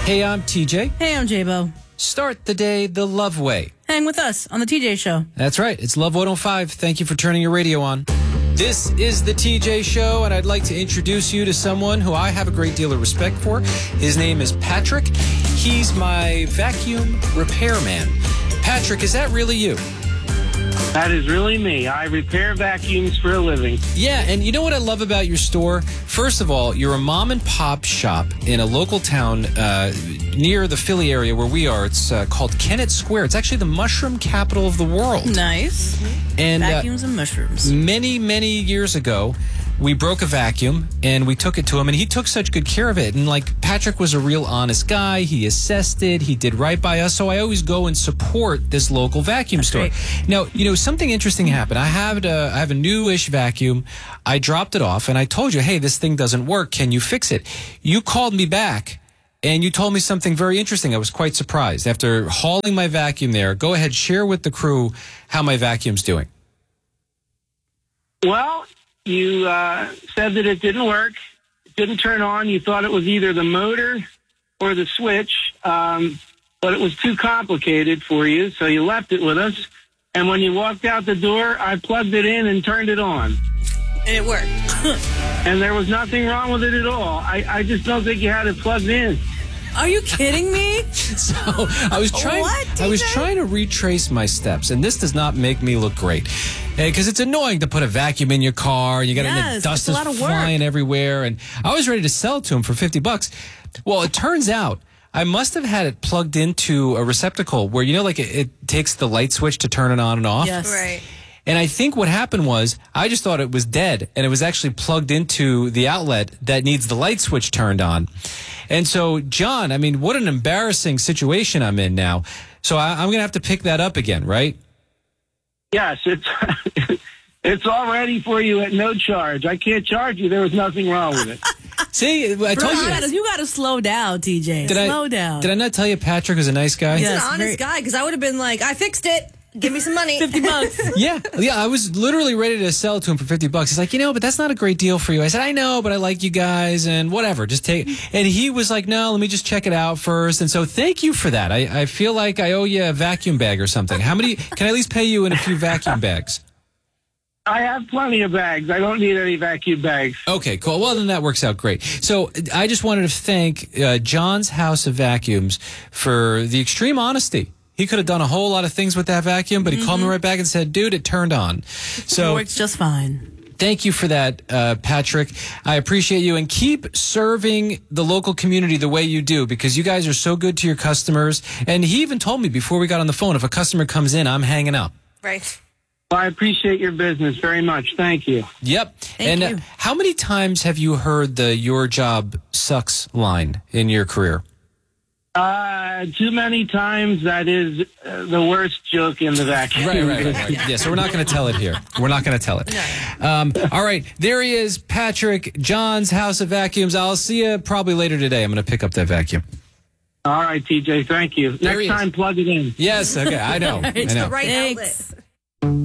Hey, I'm TJ. Hey, I'm J-Bo. Start the day the love way. Hang with us on the TJ Show. That's right. It's Love 105. Thank you for turning your radio on. This is the TJ Show, and I'd like to introduce you to someone who I have a great deal of respect for. His name is Patrick. He's my vacuum repairman. Patrick, is that really you? That is really me. I repair vacuums for a living. Yeah, and you know what I love about your store? First of all, you're a mom and pop shop in a local town near the Philly area where we are. It's called Kennett Square. It's actually the mushroom capital of the world. Nice. And Vacuums and mushrooms. Many, many years ago, we broke a vacuum and we took it to him, and he took such good care of it. And like, Patrick was a real honest guy. He assessed it. He did right by us. So I always go and support this local vacuum store. Great. Now, you know, something interesting happened. I have a newish vacuum. I dropped it off and I told you, hey, this thing doesn't work. Can you fix it? You called me back and you told me something very interesting. I was quite surprised. After hauling my vacuum there, go ahead, share with the crew how my vacuum's doing. Well, you said that it didn't work. It didn't turn on. You thought it was either the motor or the switch, but it was too complicated for you, so you left it with us. And when you walked out the door, I plugged it in and turned it on. And it worked. And there was nothing wrong with it at all. I just don't think you had it plugged in. Are you kidding me? So I was trying. What, I was TJ? trying to retrace my steps, and this does not make me look great, because it's annoying to put a vacuum in your car. You got Yes, the dust it's a is lot of work. flying everywhere, and I was ready to sell it to him for $50. Well, it turns out I must have had it plugged into a receptacle where, you know, like it takes the light switch to turn it on and off. Yes. Right. And I think what happened was I just thought it was dead, and it was actually plugged into the outlet that needs the light switch turned on. And so, John, I mean, what an embarrassing situation I'm in now. So I'm going to have to pick that up again, right? Yes, it's all ready for you at no charge. I can't charge you. There was nothing wrong with it. See, I told you. You got to slow down, TJ. Slow down. Did I not tell you Patrick was a nice guy? Yeah. He's Yes, an honest guy, because I would have been like, I fixed it. Give me some money. $50. Yeah. I was literally ready to sell it to him for $50. He's like, but that's not a great deal for you. I said, I know, but I like you guys and whatever. Just take it. And he was like, no, let me just check it out first. And so thank you for that. I feel like I owe you a vacuum bag or something. How many? Can I at least pay you in a few vacuum bags? I have plenty of bags. I don't need any vacuum bags. Okay, cool. Well, then that works out great. So I just wanted to thank John's House of Vacuums for the extreme honesty. He could have done a whole lot of things with that vacuum, but he called me right back and said, dude, it turned on. It So works just fine. thank you for that, Patrick. I appreciate you, and keep serving the local community the way you do, because you guys are so good to your customers. And he even told me before we got on the phone, if a customer comes in, I'm hanging out. Right. Well, I appreciate your business very much. Thank you. Yep. Thank you. How many times have you heard the "your job sucks" line in your career? Too many times. That is the worst joke in the vacuum. Right. Yeah, so we're not going to tell it here. We're not going to tell it. All right, there he is, Patrick, John's House of Vacuums. I'll see you probably later today. I'm going to pick up that vacuum. All right, TJ, thank you. There he Next is. time, plug it in. Yes, okay, I know. I know. Right Thanks. outlet.